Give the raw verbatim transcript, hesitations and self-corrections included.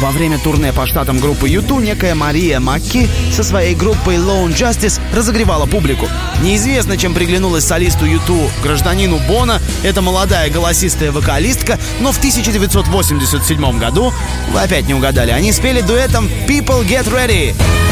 Во время турне по штатам группы ю ту некая Мария Макки со своей группой Lone Justice разогревала публику. Неизвестно, чем приглянулась солисту ю ту гражданину Бона эта молодая голосистая вокалистка, но в тысяча девятьсот восемьдесят седьмом году, вы опять не угадали, они спели дуэтом «People Get Ready».